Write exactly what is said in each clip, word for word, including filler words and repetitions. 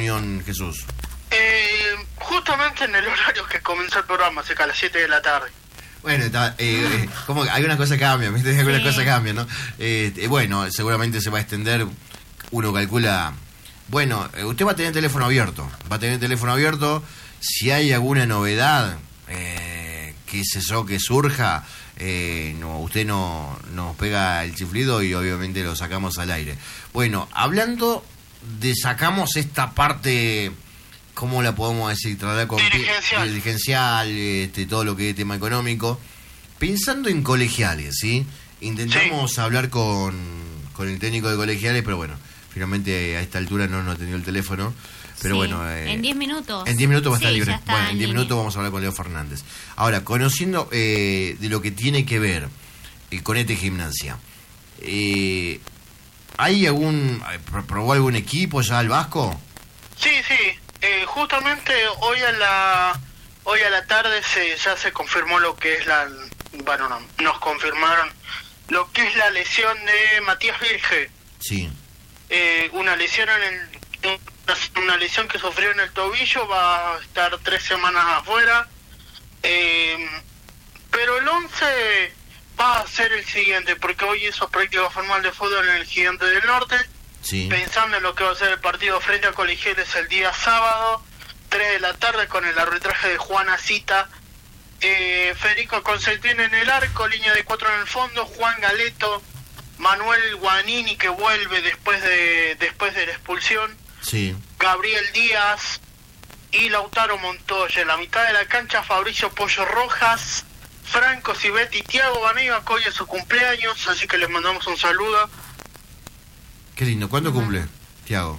reunión, Jesús? Eh, justamente en el horario que comenzó el programa, cerca a las siete de la tarde. Bueno, está, eh, eh, como que alguna cosa cambia, ¿viste? Alguna sí. cosa cambia, ¿no? Eh, eh, bueno, seguramente se va a extender, uno calcula... Bueno, eh, usted va a tener teléfono abierto, va a tener teléfono abierto, si hay alguna novedad, eh, que es eso que surja, eh, no, usted no nos pega el chiflido y obviamente lo sacamos al aire. Bueno, hablando de sacamos esta parte... ¿Cómo la podemos decir? Tratar con dirigencial, dirigencial este, todo lo que es tema económico. Pensando en colegiales, ¿sí? Intentamos sí. hablar con, con el técnico de colegiales, pero bueno, finalmente a esta altura no nos atendió el teléfono. Pero sí. bueno... Eh, en diez minutos. En diez minutos va a estar sí, libre. Está bueno, en diez línea. minutos vamos a hablar con Leo Fernández. Ahora, conociendo eh, de lo que tiene que ver eh, con este Gimnasia, eh, ¿hay algún... ¿probó algún equipo ya el Vasco? Sí, sí. Eh, justamente hoy a la hoy a la tarde se ya se confirmó lo que es la bueno no, nos confirmaron lo que es la lesión de Matías Virge. Sí. Eh, una lesión en el una lesión que sufrió en el tobillo, va a estar tres semanas afuera. Eh, pero el once va a ser el siguiente, porque hoy hizo práctica formal de fútbol en el Gigante del Norte. Sí. Pensando en lo que va a ser el partido frente a Colegiales el día sábado, tres de la tarde, con el arbitraje de Juana Cita, eh, Federico Concepción en el arco, línea de cuatro en el fondo, Juan Galeto, Manuel Guanini, que vuelve después de después de la expulsión, sí. Gabriel Díaz y Lautaro Montoya. En la mitad de la cancha, Fabricio Pollo Rojas, Franco Civetti y Tiago Vanega, que hoy es su cumpleaños, así que les mandamos un saludo. Qué lindo. ¿Cuándo cumple, Tiago?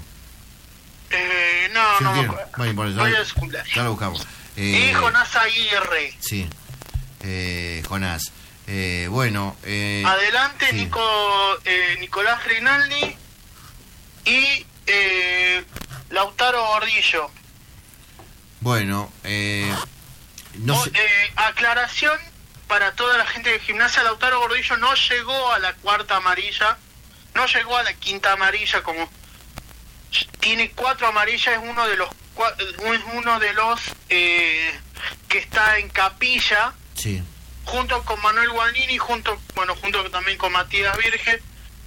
Eh, no, sí, no. Bueno, bueno, ya, hoy es cumpleaños. Ya lo buscamos. Eh, y Jonás Aguirre. Sí. Eh, Jonás. Eh, bueno. Eh, Adelante, sí. Nico, eh, Nicolás Rinaldi y eh, Lautaro Gordillo. Bueno, eh, no o, sé. eh, aclaración para toda la gente de Gimnasia: Lautaro Gordillo no llegó a la cuarta amarilla. No llegó a la quinta amarilla, como tiene cuatro amarillas, es uno de los es uno de los eh, que está en capilla, sí. junto con Manuel Guanini, junto bueno junto también con Matías Virgen,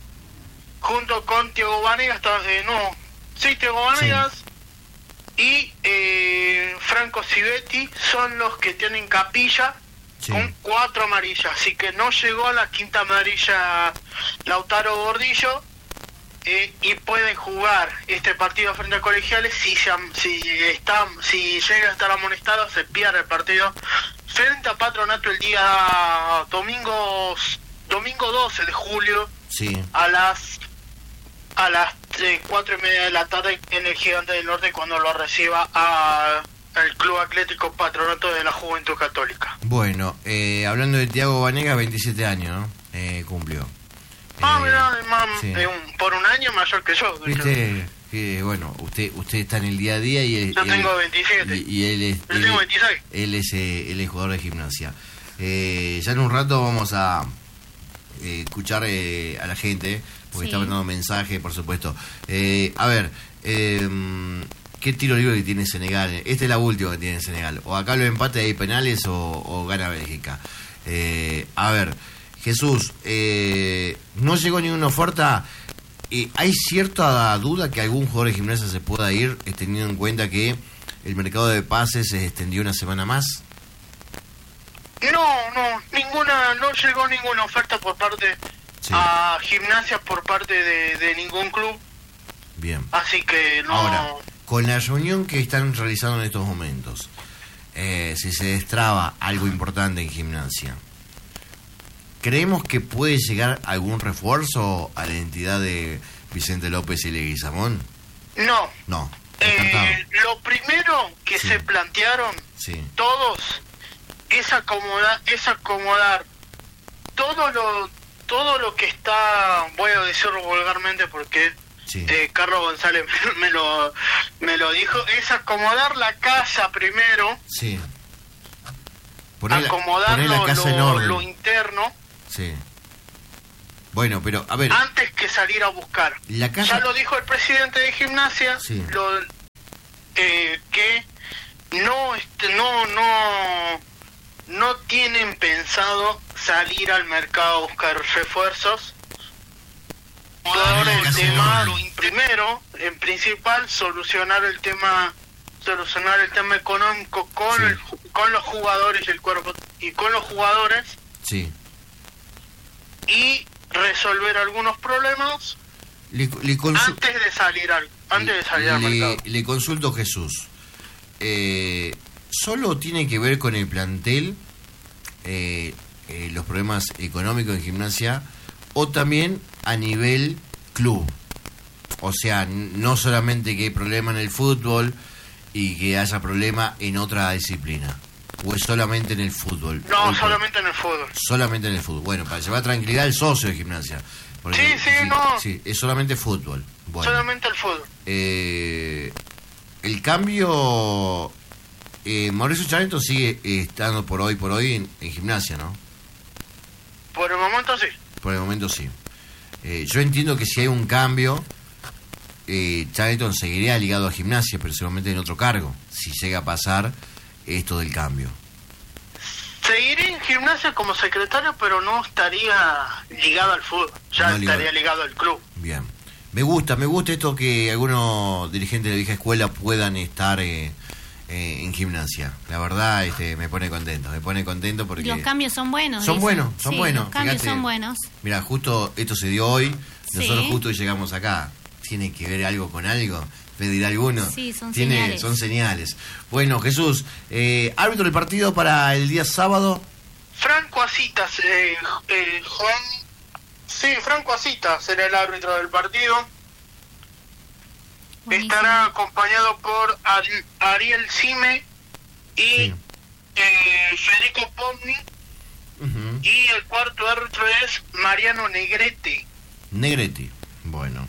junto con Tiago Vanegas, eh, no, sí, Tiago Vanegas sí. y eh, Franco Civetti son los que tienen capilla. Sí. Con cuatro amarillas, así que no llegó a la quinta amarilla Lautaro Gordillo, eh, y pueden jugar este partido frente a Colegiales. Si se, si está si llega a estar amonestado, se pierde el partido frente a Patronato el día domingo domingo doce de julio, sí. a las a las eh, cuatro y media de la tarde en el Gigante del Norte, cuando lo reciba a el Club Atlético Patronato de la Juventud Católica. Bueno, eh, hablando de Tiago Vanegas, veintisiete años, ¿no? Eh, cumplió. Ah, eh, mira, más, sí. de un, por un año mayor que yo. Viste, que bueno, usted usted está en el día a día y él, yo él, tengo veintisiete. Y, y él es yo él, tengo veintiséis. Él es, eh, él es jugador de Gimnasia. Eh, ya en un rato vamos a eh, escuchar eh, a la gente, porque sí. está mandando mensajes, por supuesto. Eh, a ver, eh, ¿qué tiro libre que tiene Senegal? Esta es la última que tiene Senegal. O acá lo empate, hay penales, o, o gana Bélgica. Eh, a ver, Jesús, eh, no llegó ninguna oferta. Eh, ¿Hay cierta duda que algún jugador de Gimnasia se pueda ir, eh, teniendo en cuenta que el mercado de pases se extendió una semana más? No, no, ninguna, no llegó ninguna oferta por parte sí. a Gimnasia por parte de, de ningún club. Bien. Así que no. Ahora, con la reunión que están realizando en estos momentos, eh, si se destraba algo importante en Gimnasia, ¿creemos que puede llegar algún refuerzo a la entidad de Vicente López y Leguizamón? No. No. Eh, lo primero que sí. se plantearon sí. todos es acomodar, es acomodar todo lo todo lo que está, voy a decirlo vulgarmente porque sí. eh, Carlos González me, me lo me lo dijo, es acomodar la casa primero, sí. Poner acomodar la, lo, la casa lo, en orden. lo interno, sí. Bueno, pero a ver, antes que salir a buscar. La casa... Ya lo dijo el presidente de Gimnasia, sí. lo eh, que no, este, no, no, no tienen pensado salir al mercado a buscar refuerzos. Ahora el tema, primero, en principal, solucionar el tema, solucionar el tema económico con sí. el, con los jugadores y el cuerpo y con los jugadores. Sí. Y resolver algunos problemas le, le consu- antes de salir al antes de salir le, al mercado. Le consulto, Jesús. Eh, ¿Solo tiene que ver con el plantel eh, eh, los problemas económicos en Gimnasia o también a nivel club? O sea, no solamente que hay problema en el fútbol y que haya problema en otra disciplina. ¿O es solamente en el fútbol? No, solamente en el fútbol. Solamente en el fútbol. Bueno, para llevar tranquilidad al socio de Gimnasia. Porque, sí, sí, sí, no. Sí, es solamente fútbol. Bueno, solamente el fútbol. Eh, el cambio... Eh, Mauricio Charlton sigue eh, estando por hoy por hoy en, en Gimnasia, ¿no? Por el momento sí. Por el momento sí. Eh, yo entiendo que si hay un cambio, eh, Charlton seguiría ligado a Gimnasia, pero seguramente en otro cargo, si llega a pasar esto del cambio. Seguiré en Gimnasia como secretario, pero no estaría ligado al fútbol, ya no estaría ligado. ligado al club. Bien. Me gusta, me gusta esto que algunos dirigentes de vieja escuela puedan estar eh, eh, en Gimnasia. La verdad, este, me pone contento, me pone contento porque... Los cambios son buenos. Son dicen. buenos, son sí, buenos. Los cambios Fíjate, son buenos. Mira, justo esto se dio hoy, nosotros sí. justo llegamos acá. ¿Tiene que ver algo con algo? ¿Pedirá alguno? Sí, son ¿Tiene, señales. Son señales. Bueno, Jesús, eh, árbitro del partido para el día sábado. Franco Asitas, eh, eh, Juan... Sí, Franco Asitas será el árbitro del partido. Buenísimo. Estará acompañado por Ari- Ariel Cime y sí. eh, Federico Pomni. Uh-huh. Y el cuarto árbitro es Mariano Negrete. Negrete, bueno.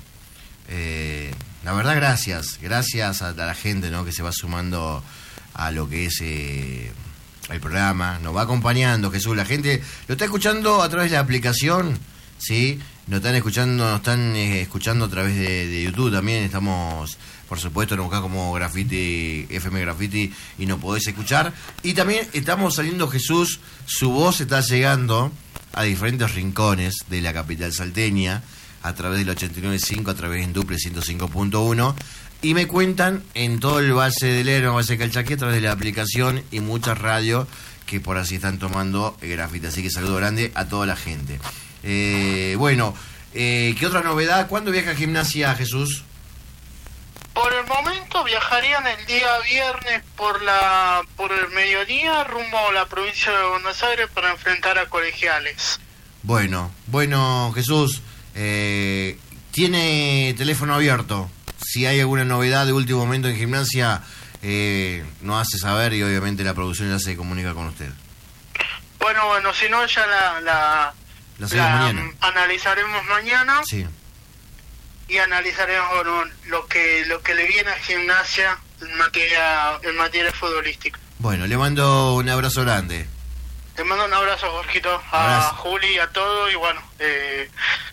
Eh, la verdad, gracias. Gracias a, a la gente, ¿no?, que se va sumando a lo que es eh, el programa. Nos va acompañando, Jesús. La gente lo está escuchando a través de la aplicación, ¿sí? Nos están escuchando, nos están eh, escuchando a través de, de YouTube también. Estamos, por supuesto, nos buscás como Graffiti, F M Graffiti, y nos podés escuchar. Y también estamos saliendo, Jesús, su voz está llegando a diferentes rincones de la capital salteña, a través del ochenta y nueve punto cinco, a través en Duple ciento cinco punto uno. Y me cuentan en todo el Valle del Lerma, Valle de Calchaquí, a través de la aplicación y muchas radios que por así están tomando eh, Graffiti. Así que saludo grande a toda la gente. Eh, bueno, eh, ¿qué otra novedad? ¿Cuándo viaja a Gimnasia, Jesús? Por el momento viajarían el día viernes por la por el mediodía rumbo a la provincia de Buenos Aires para enfrentar a Colegiales. Bueno, bueno, Jesús, eh, tiene teléfono abierto. Si hay alguna novedad de último momento en Gimnasia, eh, nos hace saber y obviamente la producción ya se comunica con usted. Bueno, bueno, si no ya la... la La, la mañana. Analizaremos mañana. Sí. Y analizaremos bueno, lo que lo que le viene a Gimnasia en materia en materia futbolística. Bueno, le mando un abrazo grande. Te mando un abrazo, Jorgito, a abrazo. Juli, a todo y bueno, eh,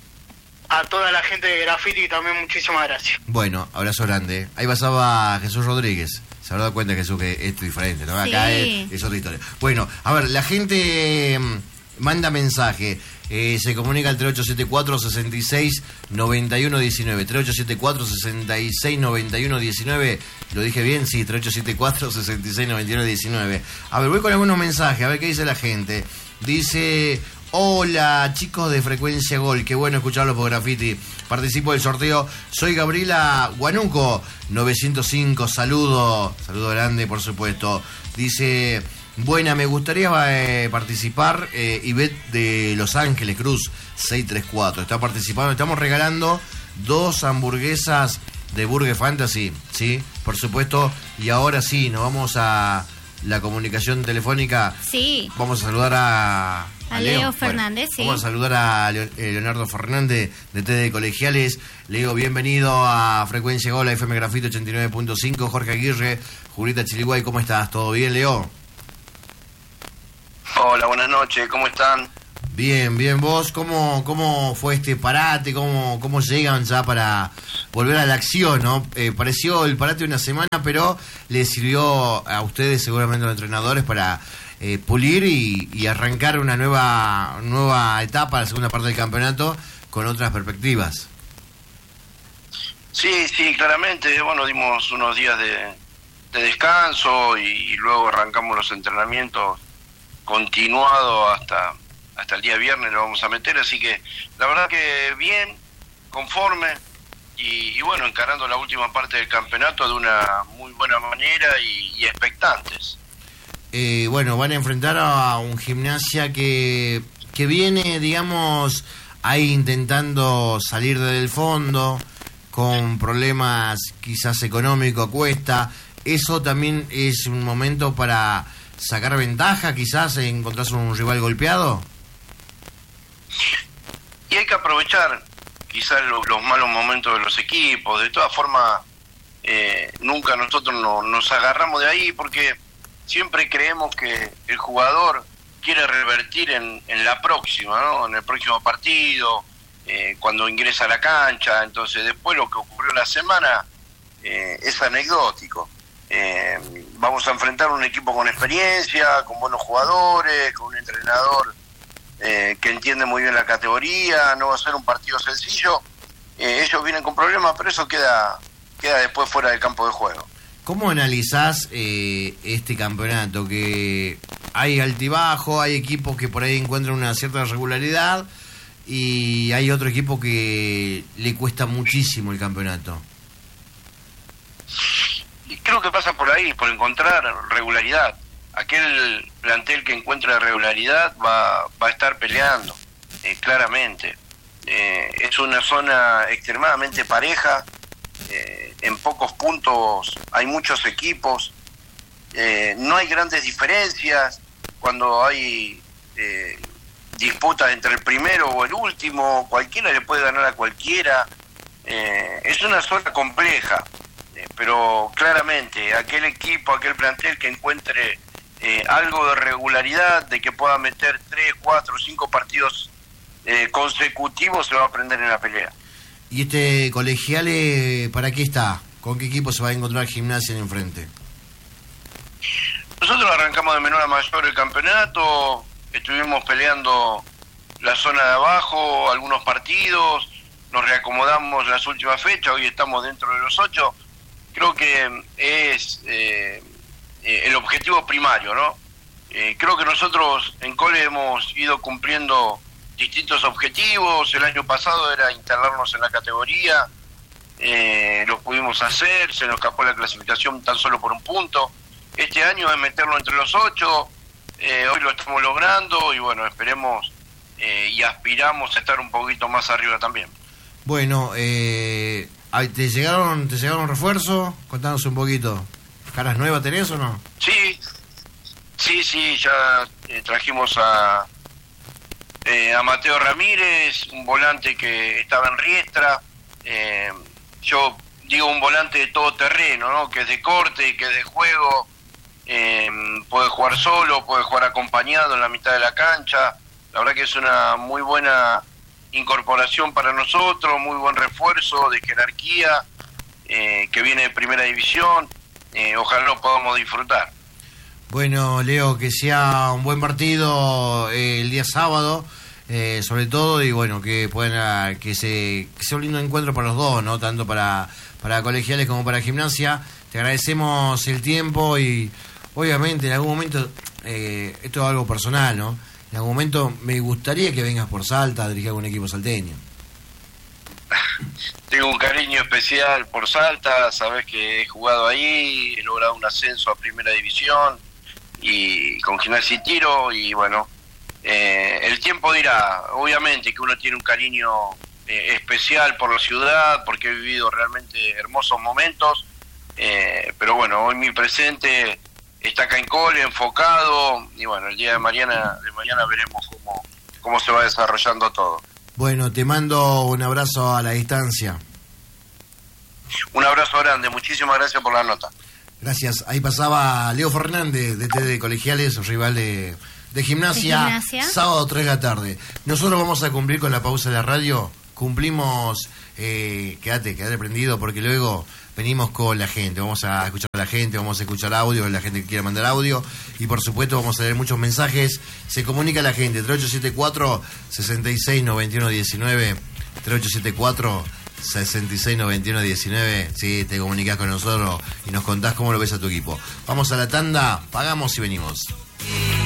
a toda la gente de Graffiti también muchísimas gracias. Bueno, abrazo grande. Ahí pasaba Jesús Rodríguez. Se habrá dado cuenta, Jesús, que esto es diferente, ¿no? Sí. Acá es, es otra historia. Bueno, a ver, la gente manda mensaje. Eh, se comunica al tres ocho siete cuatro, seis seis, nueve uno uno nueve. tres ocho siete cuatro, seis seis, nueve uno uno nueve. ¿Lo dije bien? Sí, tres ocho siete cuatro, seis seis, nueve uno uno nueve. A ver, voy con algunos mensajes, a ver qué dice la gente. Dice... Hola, chicos de Frecuencia Gol, qué bueno escucharlos por Graffiti. Participo del sorteo. Soy Gabriela Guanuco, novecientos cinco, saludo, saludo grande, por supuesto. Dice, buena, me gustaría eh, participar, eh, Ivette de Los Ángeles Cruz, seiscientos treinta y cuatro. Está participando, estamos regalando dos hamburguesas de Burger Fantasy, ¿sí? Por supuesto, y ahora sí, nos vamos a la comunicación telefónica. Sí. Vamos a saludar a... A Leo, Leo Fernández, bueno, sí. Vamos a saludar a Leonardo Fernández de T D Colegiales. Leo, bienvenido a Frecuencia Gol, a F M Graffiti ochenta y nueve punto cinco. Jorge Aguirre, Julita Chiliguay, ¿cómo estás? ¿Todo bien, Leo? Hola, buenas noches, ¿cómo están? Bien, bien. ¿Vos cómo, cómo fue este parate? ¿Cómo, cómo llegan ya para volver a la acción, no? Eh, pareció el parate de una semana, pero le sirvió a ustedes, seguramente a los entrenadores, para eh, pulir y, y arrancar una nueva, nueva etapa, la segunda parte del campeonato, con otras perspectivas. Sí, sí, claramente. Bueno, dimos unos días de, de descanso y, y luego arrancamos los entrenamientos continuados hasta... hasta el día viernes lo vamos a meter, así que la verdad que bien, conforme y, y bueno, encarando la última parte del campeonato de una muy buena manera y, y expectantes. Eh, bueno, van a enfrentar a un Gimnasia que, que viene, digamos, ahí intentando salir del fondo, con problemas quizás económicos a cuesta. Eso también es un momento para sacar ventaja, quizás encontrarse un rival golpeado. Y hay que aprovechar quizás lo, los malos momentos de los equipos. De todas formas, eh, nunca nosotros no, nos agarramos de ahí porque siempre creemos que el jugador quiere revertir en, en la próxima, ¿no? En el próximo partido, eh, cuando ingresa a la cancha. Entonces después lo que ocurrió la semana eh, es anecdótico. Eh, vamos a enfrentar un equipo con experiencia, con buenos jugadores, con un entrenador Eh, que entiende muy bien la categoría. No va a ser un partido sencillo. Eh, ellos vienen con problemas, pero eso queda queda después fuera del campo de juego. ¿Cómo analizás eh, este campeonato? Que hay altibajo, hay equipos que por ahí encuentran una cierta regularidad y hay otro equipo que le cuesta muchísimo el campeonato. Y creo que pasa por ahí, por encontrar regularidad. Aquel plantel que encuentra regularidad va, va a estar peleando, eh, claramente. Eh, es una zona extremadamente pareja, eh, en pocos puntos hay muchos equipos, eh, no hay grandes diferencias cuando hay eh, disputas entre el primero o el último, cualquiera le puede ganar a cualquiera. Eh, es una zona compleja, eh, pero claramente aquel equipo, aquel plantel que encuentre Eh, algo de regularidad, de que pueda meter tres, cuatro, cinco partidos eh, consecutivos, se va a prender en la pelea. ¿Y este Colegiales para qué está? ¿Con qué equipo se va a encontrar Gimnasia en enfrente? Nosotros arrancamos de menor a mayor el campeonato, estuvimos peleando la zona de abajo algunos partidos, nos reacomodamos las últimas fechas, hoy estamos dentro de los ocho. Creo que es eh, el objetivo primario, ¿no? Eh, creo que nosotros en Cole hemos ido cumpliendo distintos objetivos. El año pasado era instalarnos en la categoría, eh, lo pudimos hacer, se nos escapó la clasificación tan solo por un punto. Este año es meterlo entre los ocho, eh, hoy lo estamos logrando y bueno, esperemos eh, y aspiramos a estar un poquito más arriba también. Bueno, eh, ¿te llegaron, te llegaron refuerzos? Contanos un poquito. ¿Caras nuevas tenés o no? Sí, sí, sí, ya eh, trajimos a eh, a Mateo Ramírez, un volante que estaba en Riestra. Eh, yo digo un volante de todo terreno, ¿no? Que es de corte, que es de juego, eh, puede jugar solo, puede jugar acompañado en la mitad de la cancha. La verdad que es una muy buena incorporación para nosotros, muy buen refuerzo de jerarquía, eh, que viene de primera división. Eh, ojalá lo podamos disfrutar. Bueno, Leo, que sea un buen partido eh, el día sábado, eh, sobre todo, y bueno, que puedan que se que sea un lindo encuentro para los dos, ¿no? Tanto para para Colegiales como para Gimnasia. Te agradecemos el tiempo y obviamente en algún momento, eh, esto es algo personal, ¿no? En algún momento me gustaría que vengas por Salta a dirigir algún equipo salteño. Tengo un cariño especial por Salta, sabes que he jugado ahí, he logrado un ascenso a primera división y con Gimnasia y Tiro y bueno, eh, el tiempo dirá. Obviamente que uno tiene un cariño eh, especial por la ciudad porque he vivido realmente hermosos momentos, eh, pero bueno, hoy mi presente está acá en Cole, enfocado y bueno, el día de mañana, de mañana veremos cómo, cómo se va desarrollando todo. Bueno, te mando un abrazo a la distancia. Un abrazo grande, muchísimas gracias por la nota. Gracias. Ahí pasaba Leo Fernández, D T de Colegiales, rival de, de gimnasia, de gimnasia, sábado tres de la tarde. Nosotros vamos a cumplir con la pausa de la radio. Cumplimos, eh, quédate, quédate prendido porque luego venimos con la gente. Vamos a escuchar a la gente, vamos a escuchar audio, la gente que quiera mandar audio. Y por supuesto vamos a leer muchos mensajes. Se comunica la gente, tres ocho siete cuatro, seis seis nueve uno uno nueve, tres ocho siete cuatro, seis seis nueve uno uno nueve. Sí, te comunicás con nosotros y nos contás cómo lo ves a tu equipo. Vamos a la tanda, pagamos y venimos.